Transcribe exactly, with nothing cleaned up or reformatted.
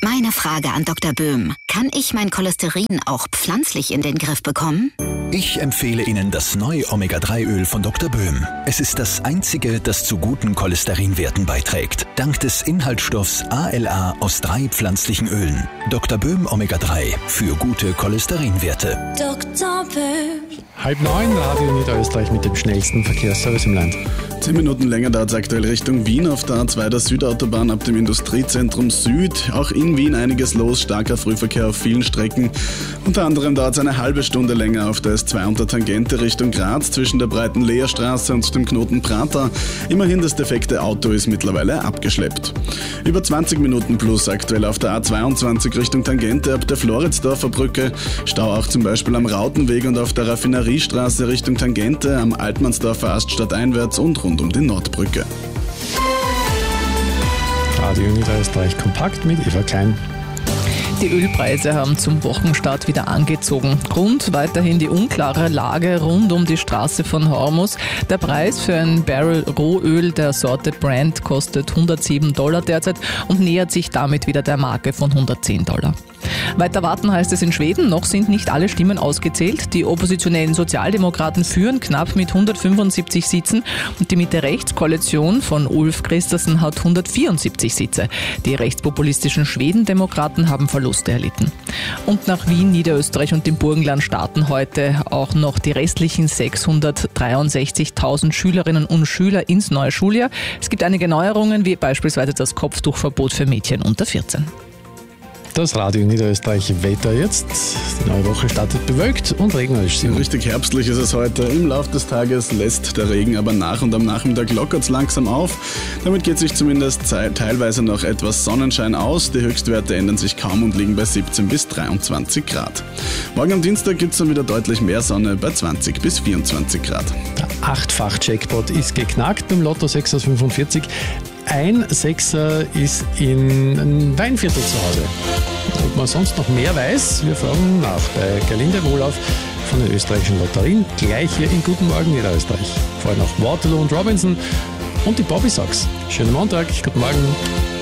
Meine Frage an Doktor Böhm. Kann ich mein Cholesterin auch pflanzlich in den Griff bekommen? Ich empfehle Ihnen das neue Omega drei Öl von Doktor Böhm. Es ist das einzige, das zu guten Cholesterinwerten beiträgt. Dank des Inhaltsstoffs A L A aus drei pflanzlichen Ölen. Doktor Böhm Omega drei für gute Cholesterinwerte. Doktor Böhm. Halb neun, Radio Niederösterreich mit dem schnellsten Verkehrsservice im Land. Zehn Minuten länger dauert es aktuell Richtung Wien auf der A zwei der Südautobahn ab dem Industriezentrum Süd. Auch in Wien einiges los, starker Frühverkehr auf vielen Strecken. Unter anderem dauert es eine halbe Stunde länger auf der S zwei unter Tangente Richtung Graz zwischen der breiten Leerstraße und dem Knoten Prater. Immerhin das defekte Auto ist mittlerweile abgeschleppt. Über zwanzig Minuten plus aktuell auf der A zweiundzwanzig Richtung Tangente ab der Floridsdorfer Brücke. Stau auch zum Beispiel am Rautenweg und auf der Raffineriestraße Richtung Tangente, am Altmannsdorfer Ast stadteinwärts und rund um die Nordbrücke. Radio Niederösterreich kompakt mit Eva Klein. Die Ölpreise haben zum Wochenstart wieder angezogen. Grund weiterhin die unklare Lage rund um die Straße von Hormuz. Der Preis für ein Barrel Rohöl der Sorte Brent kostet hundertsieben Dollar derzeit und nähert sich damit wieder der Marke von hundertzehn Dollar. Weiter warten heißt es in Schweden. Noch sind nicht alle Stimmen ausgezählt. Die oppositionellen Sozialdemokraten führen knapp mit hundertfünfundsiebzig Sitzen und die Mitte-Rechts-Koalition von Ulf Kristersson hat hundertvierundsiebzig Sitze. Die rechtspopulistischen Schwedendemokraten haben Verluste erlitten. Und nach Wien, Niederösterreich und dem Burgenland starten heute auch noch die restlichen sechshundertdreiundsechzigtausend Schülerinnen und Schüler ins neue Schuljahr. Es gibt einige Neuerungen, wie beispielsweise das Kopftuchverbot für Mädchen unter vierzehn. Das Radio Niederösterreich Wetter jetzt. Die neue Woche startet bewölkt und regnerisch. Richtig herbstlich ist es heute. Im Laufe des Tages lässt der Regen aber nach und am Nachmittag lockert es langsam auf. Damit geht sich zumindest teilweise noch etwas Sonnenschein aus. Die Höchstwerte ändern sich kaum und liegen bei siebzehn bis dreiundzwanzig Grad. Morgen am Dienstag gibt es dann wieder deutlich mehr Sonne bei zwanzig bis vierundzwanzig Grad. Der Achtfach-Jackpot ist geknackt beim Lotto sechs aus fünfundvierzig. Ein Sechser ist in Weinviertel zu Hause. Ob man sonst noch mehr weiß, wir fragen nach bei Gerlinde Wohlauf von den österreichischen Lotterien. Gleich hier in Guten Morgen Niederösterreich. Vorher noch Waterloo und Robinson und die Bobby Sox. Schönen Montag, guten Morgen.